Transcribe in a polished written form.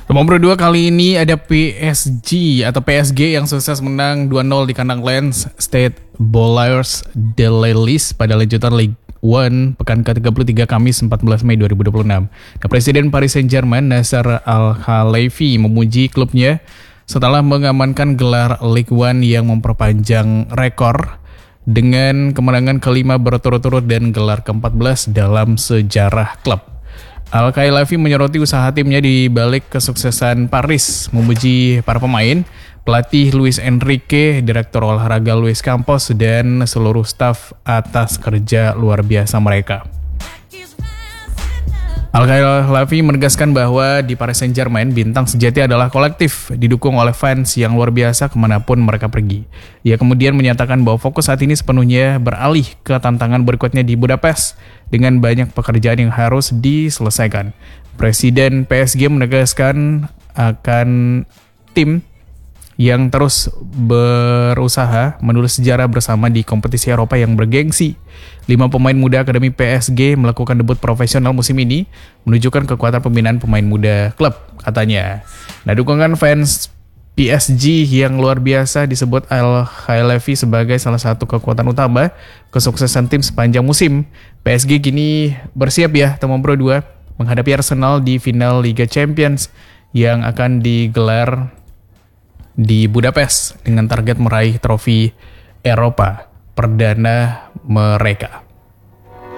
Nomor 2 kali ini ada PSG yang sukses menang 2-0 di kandang Lens Stade Bowlers de l'Elysée pada lanjutan Ligue 1 pekan ke-33 Kamis 14 Mei 2026. Presiden Paris Saint-Germain Nasser Al-Khelaifi memuji klubnya setelah mengamankan gelar Ligue 1 yang memperpanjang rekor dengan kemenangan kelima berturut-turut dan gelar ke-14 dalam sejarah klub. Al-Khelaifi menyoroti usaha timnya di balik kesuksesan Paris, memuji para pemain, pelatih Luis Enrique, direktur olahraga Luis Campos, dan seluruh staf atas kerja luar biasa mereka. Al-Khelaifi menegaskan bahwa di Paris Saint-Germain, bintang sejati adalah kolektif, didukung oleh fans yang luar biasa kemanapun mereka pergi. Ia kemudian menyatakan bahwa fokus saat ini sepenuhnya beralih ke tantangan berikutnya di Budapest, dengan banyak pekerjaan yang harus diselesaikan. Presiden PSG menegaskan akan tim yang terus berusaha menulis sejarah bersama di kompetisi Eropa yang bergengsi. 5 pemain muda Akademi PSG melakukan debut profesional musim ini, menunjukkan kekuatan pembinaan pemain muda klub, katanya. Nah, dukungan fans PSG yang luar biasa disebut Al-Khelaifi sebagai salah satu kekuatan utama kesuksesan tim sepanjang musim. PSG kini bersiap ya, teman Pro 2, menghadapi Arsenal di final Liga Champions yang akan digelar di Budapest dengan target meraih trofi Eropa perdana mereka.